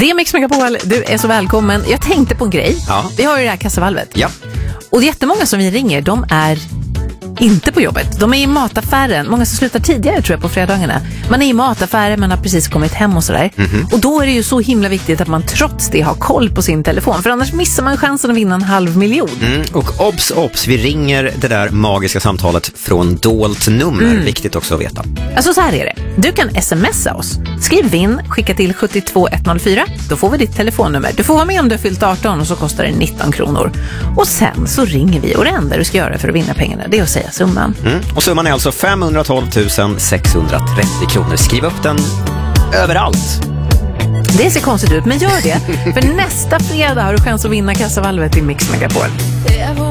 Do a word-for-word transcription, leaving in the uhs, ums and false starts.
Det är Mix Megapol, du är så välkommen. Jag tänkte på en grej. Ja. Vi har ju det här kassavalvet. Ja. Och det är jättemånga som vi ringer, de är inte på jobbet. De är i mataffären. Många som slutar tidigare tror jag på fredagarna. Man är i mataffären, man har precis kommit hem och sådär. Mm-hmm. Och då är det ju så himla viktigt att man trots det har koll på sin telefon. För annars missar man chansen att vinna en halv miljon. Mm, och obs, obs, vi ringer det där magiska samtalet från dolt nummer. Mm. Viktigt också att veta. Alltså så här är det. Du kan smsa oss. Skriv vinn, skicka till sju två ett noll fyra. Då får vi ditt telefonnummer. Du får vara med om du har fyllt arton och så kostar det nitton kronor. Och sen så ringer vi och det enda du ska göra för att vinna pengarna, det är att säga summan. Mm. Och summan är alltså femhundratolv tusen sexhundratrettio kronor. Skriv upp den överallt. Det ser konstigt ut, men gör det. För nästa fredag har du chans att vinna kassavalvet i Mix Megapol.